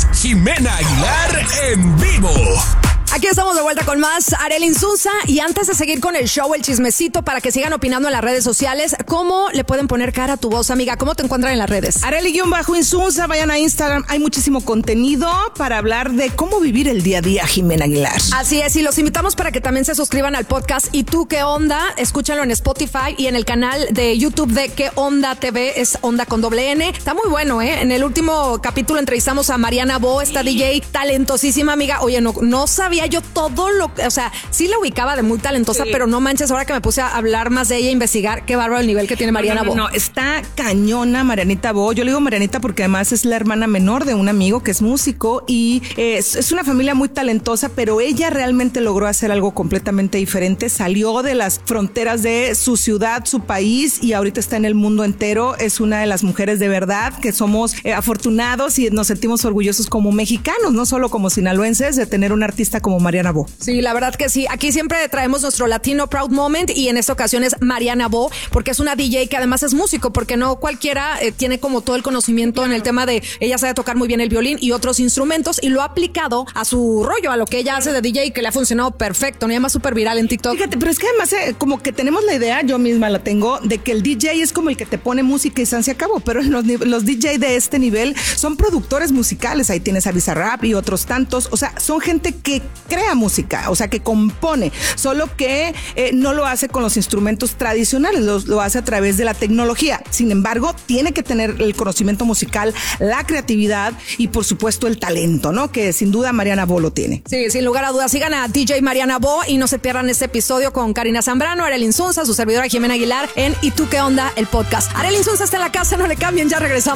Jimena Aguilar en vivo. Aquí estamos de vuelta con más Arely Insunza. Y antes de seguir con el show, el chismecito, para que sigan opinando en las redes sociales, ¿cómo le pueden poner cara a tu voz, amiga? ¿Cómo te encuentran en las redes? Arely-Insunza, vayan a Instagram. Hay muchísimo contenido para hablar de cómo vivir el día a día, Jimena Aguilar. Así es, y los invitamos para que también se suscriban al podcast. ¿Y tú qué onda? Escúchalo en Spotify y en el canal de YouTube de ¿Qué Onda TV? Es Onda con doble N. Está muy bueno, ¿eh? En el último capítulo entrevistamos a Mariana Bo, esta DJ talentosísima, amiga. Oye, no sabía yo todo lo que, o sea, sí la ubicaba de muy talentosa, sí, pero no manches, ahora que me puse a hablar más de ella, a investigar, qué bárbaro el nivel que tiene Mariana Bo. No, está cañona Marianita Bo. Yo le digo Marianita porque además es la hermana menor de un amigo que es músico y es una familia muy talentosa, pero ella realmente logró hacer algo completamente diferente. Salió de las fronteras de su ciudad, su país, y ahorita está en el mundo entero. Es una de las mujeres de verdad que somos afortunados y nos sentimos orgullosos como mexicanos, no solo como sinaloenses, de tener una artista como Mariana Bo. Sí, la verdad que sí. Aquí siempre traemos nuestro Latino Proud Moment y en esta ocasión es Mariana Bo, porque es una DJ que además es músico, porque no cualquiera tiene como todo el conocimiento en el tema de, ella sabe tocar muy bien el violín y otros instrumentos y lo ha aplicado a su rollo, a lo que ella hace de DJ, que le ha funcionado perfecto, ¿no? Llama súper viral en TikTok. Fíjate, pero es que además como que tenemos la idea, yo misma la tengo, de que el DJ es como el que te pone música y se acabó, pero los DJ de este nivel son productores musicales. Ahí tienes a Bizarrap y otros tantos, o sea, son gente que crea música, o sea, que compone, solo que no lo hace con los instrumentos tradicionales, lo hace a través de la tecnología. Sin embargo, tiene que tener el conocimiento musical, la creatividad y por supuesto el talento, ¿no? Que sin duda Mariana Bo lo tiene. Sí, sin lugar a dudas. Sigan a DJ Mariana Bo y no se pierdan este episodio con Karina Zambrano, Arely Insunza, su servidora Jimena Aguilar en ¿Y tú qué onda? El podcast. Arely Insunza está en la casa, no le cambien, ya regresamos.